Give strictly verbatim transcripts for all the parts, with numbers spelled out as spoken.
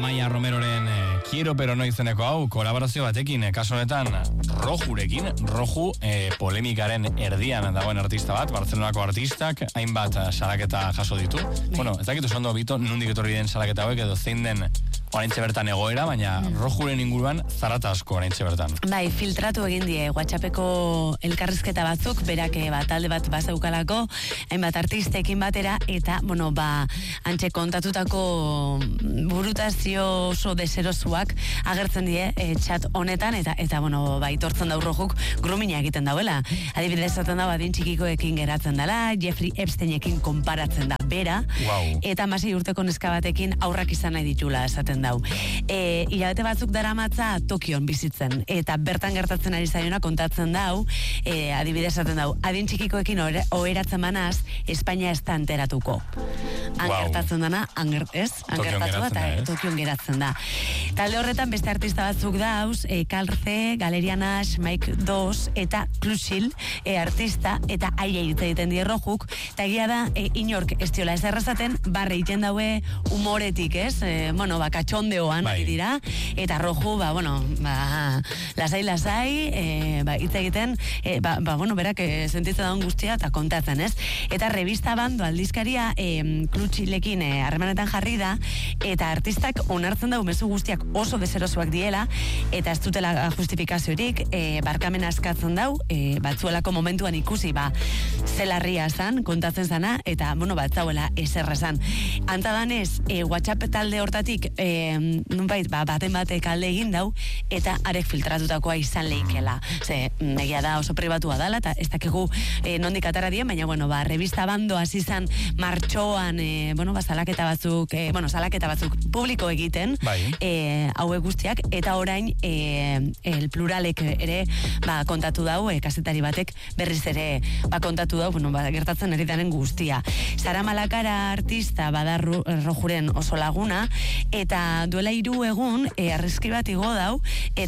Amaia Romeroren eh, Quiero pero no izeneko hau, kolaborazio batekin, eh, kasu honetan Rojurekin, Roju eh, polemikaren erdian dagoen artista bat, Bartzelonako artistak, hainbat eh, salaketa jaso ditu. Bai. Bueno, ez dakitu oso ondo Bito, nundik etorri den salaketa hauek edo zein den oraintxe bertan egoera, baina mm. Rojuren inguruan zarata asko oraintxe bertan. Bai, filtratu egin die WhatsAppeko elkarrizketa batzuk, berak bat talde bat bazeukalako, hainbat artistekin batera, eta, bueno, ba, antxe kontatutako burutazio oso deserosuak agertzen die e, chat honetan, eta, eta bueno, ba, itortzen dau Rojuk grumina egiten dauela. Adibidez, zaten da, badin txikikoekin geratzen dela, Jeffrey Epsteinekin konparatzen da bera, wow. Eta masei urteko neska batekin aurrak izan nahi ditula esaten dau. E, hilabete batzuk daramatza Tokion bizitzen, eta bertan gertatzen ari zaiona kontatzen dau, e, adibidez esaten dau, adin txikikoekin oheratzen manaz, Espainia ez da enteratuko. Han wow. gertatzen dana, angert, ez? Angertatu bat, eh? Tokion geratzen da. Talde horretan beste artista batzuk dauz, e, Kalze, Galeria Nash, Mike Dos, eta Klusil, e, artista, eta aile hitz egiten die Rojuk, eta egia da, e, inork ez diola ez errazaten, barre iten daue humoretik, ez? E, bueno, ba, katxondeoan bai. Dira, eta Roju, ba, bueno, ba, lasai, lasai, e, ba, hitz egiten, e, ba, ba, bueno, berak e, sentitzen daun guztia, eta kontatzen, ez? Eta revista Bando aldizkaria e, Klusilekin harremanetan e, jarri da, eta artistak onartzen dau mezu guztiak oso deserosoak diela, eta ez dutela justifikaziorik, e, barkamen askatzen dau, e, batzuelako momentuan ikusi, ba, zelarria zan, kontatzen zana, eta, bueno, bat zauela eserra zan. Antadanez, e, WhatsApp talde hortatik, e, nunbait, ba, baten batek alde egin dau, eta arek filtratutakoa izan leikela. Ze, negia da oso pribatua dala, eta ez dakigu e, nondik atara dien, baina, bueno, ba, revista Bando hasi zan martxoan, e, bueno, ba, salaketa batzuk, e, bueno, salaketa batzuk publiko egiten, bai. E, hauek guztiak, eta orain, e, el pluralek ere, ba, kontatu dau, e, kazetari batek berriz ere, ba, kontatu dau, bueno, ba, gertatzen eritaren guztia. Sara Malakara artista, bada Rojuren oso laguna, eta duela hiru egun, e, arrizki bat igo dau,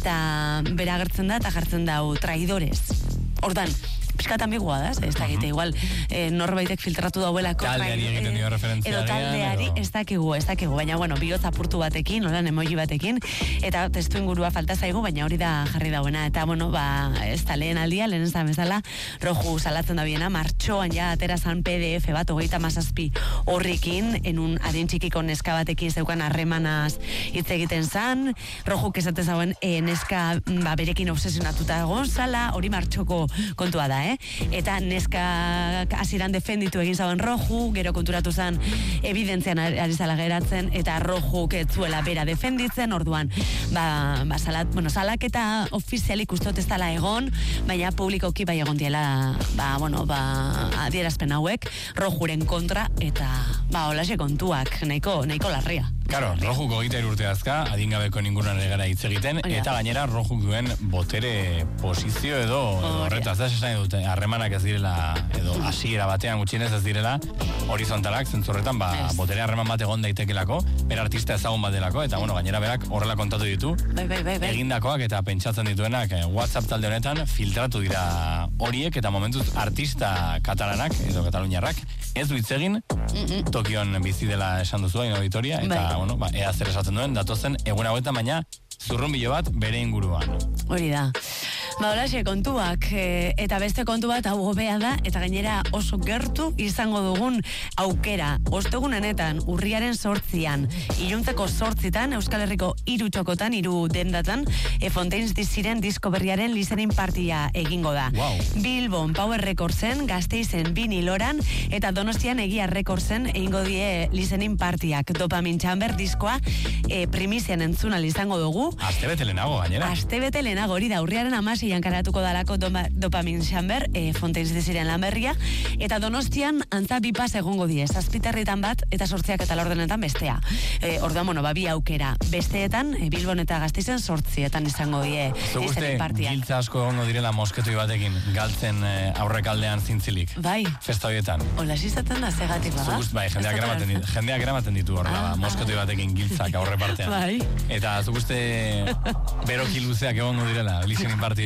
eta bera agertzen da, eta jartzen dau, traidores. Hortan, piskat ambigua da, ez da egite, igual e, norbaitek filtratu dauelako taldeari egiten dio referentzia edo taldeari, ez dakigu, ez dakigu, baina bueno, bihotz apurtu batekin, nolan emoji batekin, eta testu ingurua falta zaigu, baina hori da jarri dauena, eta bueno, ba, ez da lehen aldia, lehen ez da bezala, Roju salatzen da biena, martxoan ja atera zan P D F bat, hogeita mazazpi horrikin, enun adin txikiko neska batekin zeukan harremanaz hitz egiten zan, Rojuk esate zauen e, neska ba, berekin obsesionatuta egon zala, hori martxoko kontua da, eh? Eta neska hasieran defenditu egin zauen Roju, gero konturatu zen evidentzian ari zala geratzen, eta Roju ketzuela bera defenditzen, orduan, ba, ba salat, bueno, salaketa ofizialik ustot ez dela egon, baina publikoki bai egon diela, ba, bueno, ba, adierazpen hauek, Rojuren kontra, eta, ba, holaxe kontuak, nahiko, nahiko larria. Claro, Rojuko gita urte azka, adingabeko ningunan egara hitz egiten, Oia. Eta gainera Rojuk duen botere posizio edo, edo horretaz, da esan dute, harremanak ez direla, edo hasiera batean gutxienez ez direla, horizontalak, zentzorretan, ba, botere harreman bat egon daitekelako, bera artista ezagun bat delako, eta bueno, gainera berak horrela kontatu ditu, bai, bai, bai, bai. egindakoak eta pentsatzen dituenak, eh, WhatsApp talde honetan filtratu dira horiek, eta momentuz artista katalanak, edo kataluniarrak, ez du hitz egin, Mm-mm. Tokion bizi dela esan duzu, hain auditoria, eta, bai. bueno, ba, ea zer esaten duen, datozen egun hauetan, baina zurrunbilo bat bere inguruan. Hori da. Ba, holaxe, kontuak, e, eta beste kontu bat hau hobea da, eta gainera oso gertu izango dugun aukera. Ostegunenetan, urriaren sortzian, iluntzeko sortzitan, Euskal Herriko hiru txokotan, hiru dendatan, e, Fontaines diziren disko berriaren listening partia egingo da. Wow. Bilbon, Power Recordsen, Gasteizen, Viniloran, eta Donostian Egia Recordsen egingo die listening partiak. Dopamine Chamber diskoa e, primizian entzunal izango dugu. Aste bete lehenago, gainera. Aste bete lehenago, hori da, urriaren amasi jankaratuko dalako doma, Dopamine Chamber, e, Fontaines diziren lan berria, eta Donostian antza bi pas egongo die, zazpiterritan bat, eta sortziak eta laurdenetan bestea. E, orduan, bueno, ba, bi aukera. Besteetan, e, Bilbon eta Gasteizen sortzietan izango die listening partiak. Giltza asko egongo direla mosketoi batekin, galtzen e, aurrekaldean zintzilik. Bai. Festa horietan. Hola, izaten da, zegatik bada. Zugust, bai, jendeak eramaten ditu, jendeak eramaten ditu horrela, ah, mosketoi batekin giltzak aurre partean. Bai. Eta zuk uste beroki luzeak egongo direla, listening party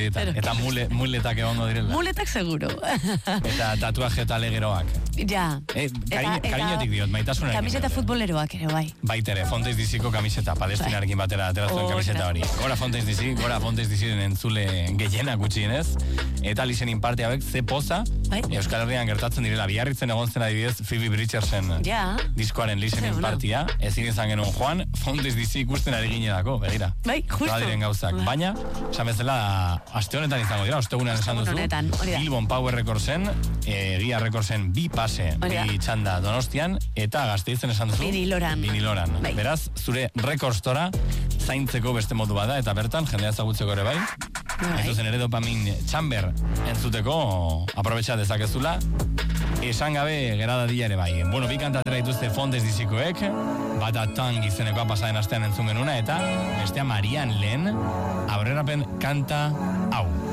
bideetan. Eta mule, muletak egongo direla. Muletak seguro. Eta tatuaje eta legeroak. Ja. Eh, karin, eta, kariñotik diot, maitasunarekin. Kamiseta futboleroak ere, bai. Baitere, Fontes diziko kamiseta, palestinarekin batera ateratzen kamiseta hori. Gora Fontes dizi, gora Fontes diziren entzule gehienak gutxienez. Eta lizenin parte hauek ze poza, bai? Euskal Herrian gertatzen direla. Biarritzen egon zen adibidez Phoebe Bridgersen ja. Diskoaren lizenin partia. Ezin izan genuen Juan, Fontes dizi ikusten ari ginedako, begira. Bai, justo. Radiren gauzak. Ba. Baina, esan bezala, aste honetan izango dira, ostegunean esan duzu. Honetan, Bilbon Power Recordsen, Egia Recordsen bi pase, bi txanda Donostian, eta Gasteizen esan duzu. Viniloran. Viniloran. Bai. Beraz, zure rekordstora zaintzeko beste modu bada, eta bertan, jendea ezagutzeko ere bai. Bai. Ez duzen ere dopamin chamber entzuteko, aprobetxa dezakezula. Esan gabe gerada dira ere bai. Bueno, bi kantatera dituzte Fontes dizikoek, bata Tang izenekoa pasaden astean entzun genuna, eta bestea Marian Lehen, aurrerapen kanta hau.